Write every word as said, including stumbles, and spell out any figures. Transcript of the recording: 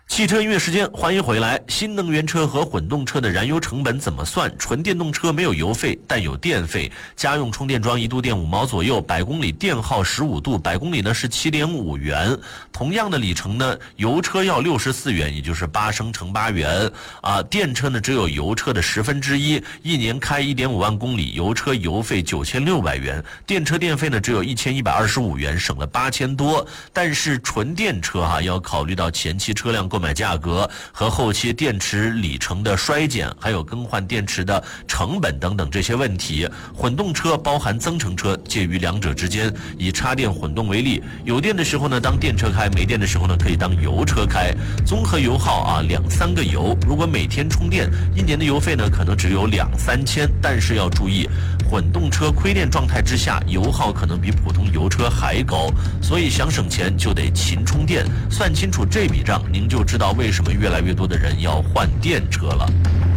汽车音乐时间，欢迎回来。新能源车和混动车的燃油成本怎么算？纯电动车没有油费，但有电费。家用充电桩一度电五毛左右，百公里电耗十五度，百公里呢是七点五元。同样的里程呢，油车要六十四元，也就是八升乘八元啊。电车呢只有油车的十分之一，一年开一点五万公里，油车油费九千六百元，电车电费呢只有一千一百二十五元，省了八千多。但是纯电车哈、啊、要考虑到前期车辆购买价格和后期电池里程的衰减，还有更换电池的成本等等这些问题。混动车包含增程车，介于两者之间。以插电混动为例，有电的时候呢当电车开，没电的时候呢可以当油车开。综合油耗啊两三个油，如果每天充电，一年的油费呢可能只有两三千。但是要注意，混动车亏电状态之下，油耗可能比普通油车还高。所以想省钱就得勤充电。算清楚这笔账，您就知道为什么越来越多的人要换电车了。